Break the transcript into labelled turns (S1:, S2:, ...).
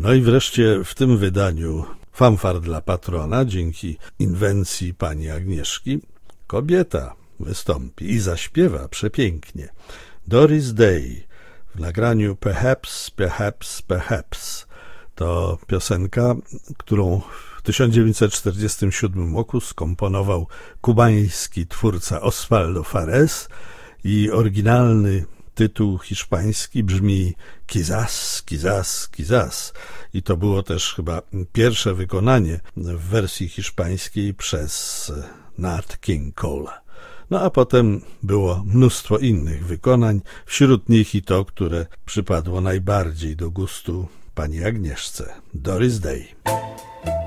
S1: No i wreszcie w tym wydaniu Fanfar dla patrona, dzięki inwencji pani Agnieszki, kobieta wystąpi i zaśpiewa przepięknie. Doris Day w nagraniu Perhaps, Perhaps, Perhaps. To piosenka, którą w 1947 roku skomponował kubański twórca Osvaldo Fares i oryginalny tytuł hiszpański brzmi Quizás, Quizás, Quizás. I to było też chyba pierwsze wykonanie w wersji hiszpańskiej przez Nat King Cole. No a potem było mnóstwo innych wykonań, wśród nich i to, które przypadło najbardziej do gustu pani Agnieszce, Doris Day.